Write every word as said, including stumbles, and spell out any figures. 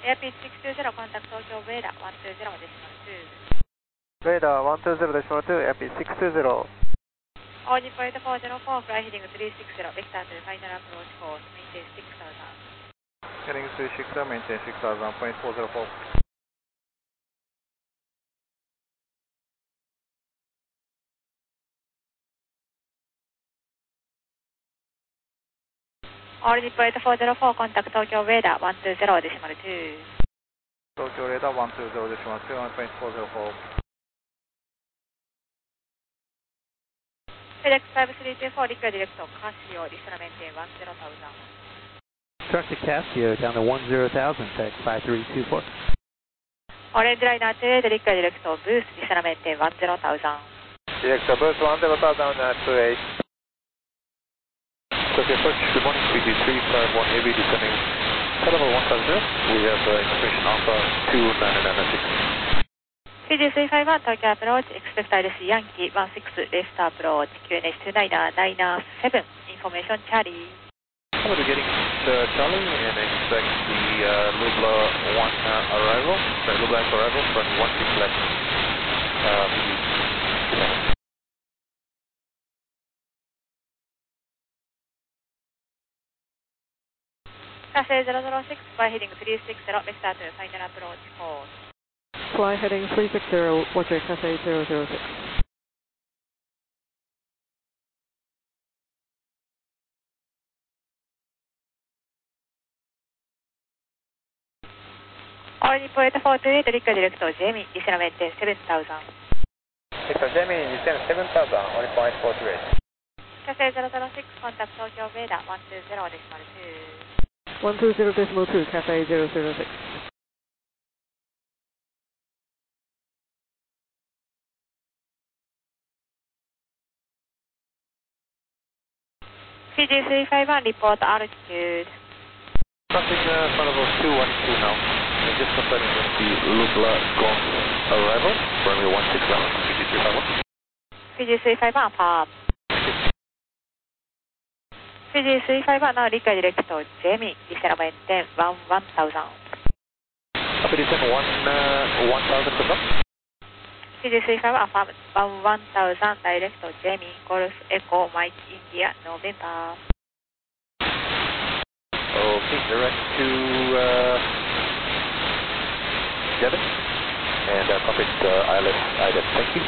Airpeak six two zero, contact Tokyo Radar one two zero decimal two. Radar one two zero decimal two, Airpeak six two zero. All Nippon eight four zero four, fly heading three six zero, vector to final approach course, maintain six thousand. Heading three six zero, maintain six thousand, point four zero four. All Nippon eight four zero four, contact Tokyo Radar one two zero decimal two. Tokyo Radar one two zero decimal two, point four zero four. FedEx five three two four, liquid direct Casio, listener maintain one zero thousand. Trusted Casio down to one zero thousand, FedEx five three two four. Orange Liner two eight, liquid direct boost, listener maintain one zero thousand. Direct boost one zero thousand, two eight. Tokyo approach, good morning, B G three five one heavy descending level one thousand. We have uh, information Alpha two nine nine six. B G three five one, Tokyo approach, expect I R C Yankee one six left approach, Q N H two nine nine seven, information Charlie. Hello, we're getting uh, Charlie and expect the uh, Lubla one uh, arrival, sorry, Lubla arrival from one six left. Uh, B G two seven. Cathay zero zero six, fly heading three six zero, vector to final approach course. Fly heading three six zero, watcher Cathay zero zero six. All Nippon eight four two eight, liquid direct Jamie, listener maintain seven thousand. Victor Jamie, descend seven thousand, only point four two eight. Cathay zero zero six, contact Tokyo Radar one two zero decimal two. one two zero decimal two, Cathay zero zero six. P G three five one, report altitude. Crossing uh, front of us two one two now. And just confirming with the Lubla Golf arrival, runway one six seven, B G three five one. P G three five one, farm. P G three five one, now liquid direct Jamie, listener maintain one one thousand. Copy, descend one uh, one thousand confirm. P G three five one, farm one one thousand, direct Jamie, Golf Echo Mike India, November. Okay, direct to uh, Devon. And uh, copy uh, I L S I D E F. Thank you.